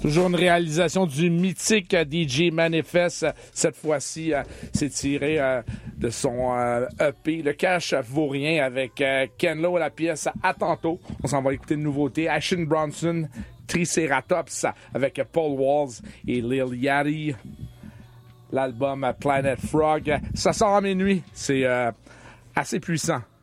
Toujours une réalisation du mythique DJ Manifest. Cette fois-ci, c'est tiré de son EP. Le cash vaut rien avec Ken Lo à la pièce À tantôt. On s'en va écouter une nouveauté. Action Bronson, Triceratops avec Paul Walls et Lil Yachty. L'album Planet Frog. Ça sort à minuit. C'est assez puissant.